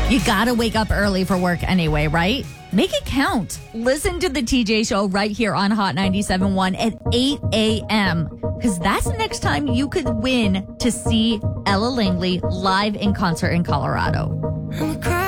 You gotta wake up early for work anyway, right? Make it count. Listen to the TJ Show right here on Hot 97.1 at 8 a.m. because that's the next time you could win to see Ella Langley live in concert in Colorado.